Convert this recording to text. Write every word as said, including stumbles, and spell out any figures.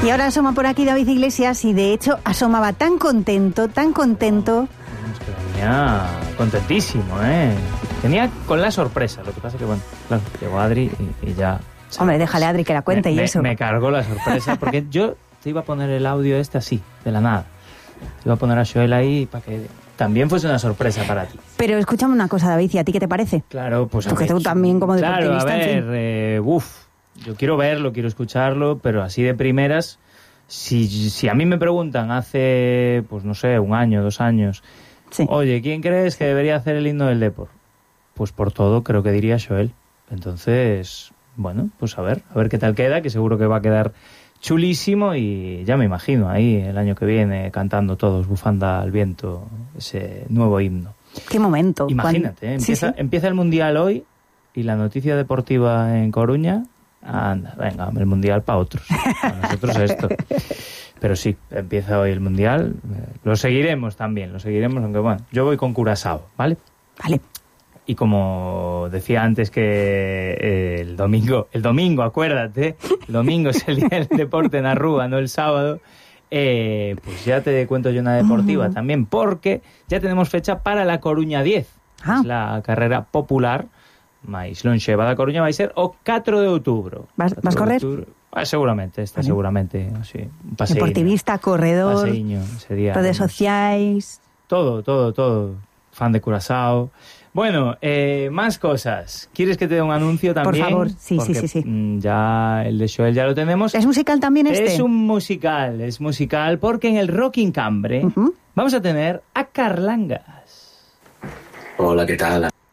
Y ahora asoma por aquí David Iglesias y de hecho asomaba tan contento, tan contento. Es que venía contentísimo, ¿eh? Tenía con la sorpresa, lo que pasa que, bueno, claro, llegó Adri y, y ya... Hombre, déjale a Adri que la cuente me, y me, eso. Me cargó la sorpresa, porque yo te iba a poner el audio este así, de la nada. Te iba a poner a Joel ahí para que también fuese una sorpresa para ti. Pero escúchame una cosa, David, ¿y a ti qué te parece? Claro, pues... Porque tú también como deportivista... Claro, a ver, en fin. eh, uff, yo quiero verlo, quiero escucharlo, pero así de primeras... Si, si a mí me preguntan hace, pues no sé, un año, dos años, sí. Oye, ¿quién crees que debería hacer el himno del Depor? Pues por todo creo que diría Joel. Entonces, bueno, pues a ver, a ver qué tal queda, que seguro que va a quedar chulísimo y ya me imagino ahí el año que viene cantando todos, bufanda al viento, ese nuevo himno. Qué momento. Imagínate, ¿eh? empieza, sí, sí. empieza el Mundial hoy y la noticia deportiva en Coruña... Anda, venga, el Mundial para otros. Para nosotros esto. Pero sí, empieza hoy el Mundial. Lo seguiremos también, lo seguiremos, aunque bueno, yo voy con Curazao, ¿vale? Vale. Y como decía antes que eh, el domingo, el domingo, acuérdate, el domingo es el día del deporte en Arrúa, no el sábado, eh, pues ya te cuento yo una deportiva uh-huh. también, porque ya tenemos fecha para la Coruña diez. Ah. Es la carrera popular máis lonxeva da Coruña, vai ser o catro de outubro. Vas, vas correr? Ah, seguramente, está vale. seguramente así, un paseíño. Deportivista, corredor, paseíño, ese día, redes vamos. sociais... Todo, todo, todo. Fan de Curazao. Bueno, eh, más cosas. ¿Quieres que te dé un anuncio también? Por favor, sí, Porque, sí, sí, sí. Ya el de Joel ya lo tenemos. ¿Es musical también este? Es un musical, es musical, porque en el Rocking Cambre uh-huh. vamos a tener a Carlangas. Hola, ¿qué tal?